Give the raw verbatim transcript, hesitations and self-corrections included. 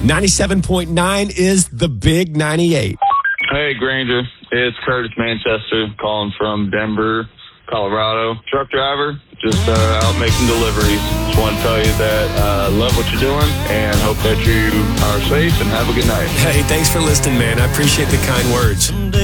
ninety-seven point nine is the Big ninety-eight. Hey, Granger. It's Curtis Manchester calling from Denver, Colorado. Truck driver, just uh, out making deliveries. Just want to tell you that I uh, love what you're doing and hope that you are safe and have a good night. Hey, thanks for listening, man. I appreciate the kind words.